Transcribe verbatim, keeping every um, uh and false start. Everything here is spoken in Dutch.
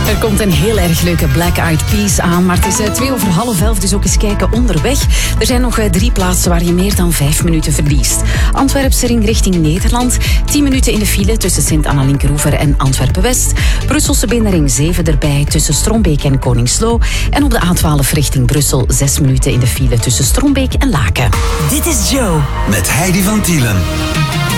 Er komt een heel erg leuke Black Eyed Peas aan, maar het is uh, twee over half elf, dus ook eens kijken onderweg. Er zijn nog uh, drie plaatsen waar je meer dan vijf minuten verliest. Antwerpse ring richting Nederland, tien minuten in de file tussen Sint-Anna-Linkeroever en Antwerpen-West. Brusselse binnenring zeven erbij tussen Strombeek en Koningslo. En op de A twaalf richting Brussel zes minuten in de file tussen Strombeek en Laken. Dit is Joe. Met Heidi van Tielen.